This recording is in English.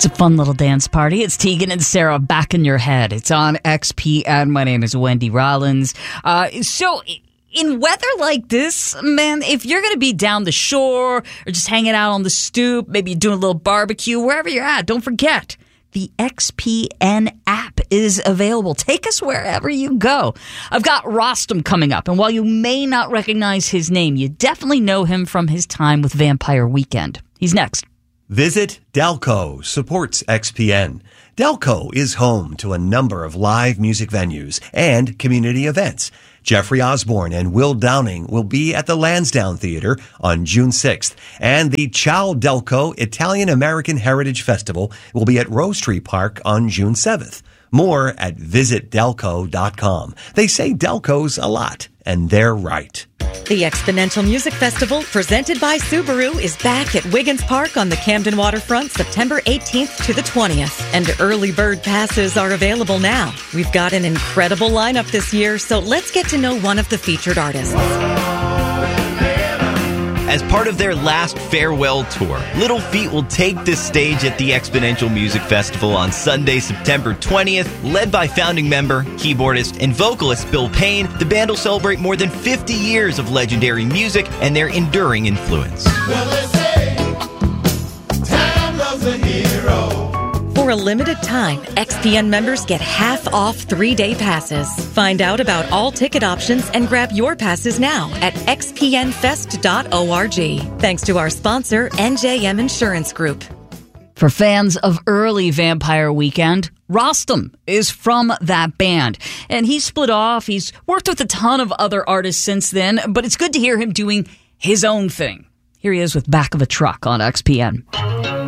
It's a fun little dance party. It's Tegan and Sarah back in your head. It's on XPN. My name is Wendy Rollins. So in weather like this, man, if you're going to be down the shore or just hanging out on the stoop, maybe you're doing a little barbecue, wherever you're at, don't forget the XPN app is available. Take us wherever you go. I've got Rostam coming up, and while you may not recognize his name, you definitely know him from his time with Vampire Weekend. He's next. Visit Delco supports XPN. Delco is home to a number of live music venues and community events. Jeffrey Osborne and Will Downing will be at the Lansdowne Theater on June 6th. And the Ciao Delco Italian-American Heritage Festival will be at Rose Tree Park on June 7th. More at visitdelco.com. They say Delco's a lot, and they're right. The Exponential Music Festival, presented by Subaru, is back at Wiggins Park on the Camden Waterfront September 18th to the 20th. And early bird passes are available now. We've got an incredible lineup this year, so let's get to know one of the featured artists. As part of their last farewell tour, Little Feat will take the stage at the Exponential Music Festival on Sunday, September 20th. Led by founding member, keyboardist, and vocalist Bill Payne, the band will celebrate more than 50 years of legendary music and their enduring influence. Well, they say, time loves a hero. For a limited time, XPN members get half off 3-day passes. Find out about all ticket options and grab your passes now at xpnfest.org. Thanks to our sponsor, NJM Insurance Group. For fans of early Vampire Weekend, Rostam is from that band. And he's split off. He's worked with a ton of other artists since then, but it's good to hear him doing his own thing. Here he is with Back of a Truck on XPN.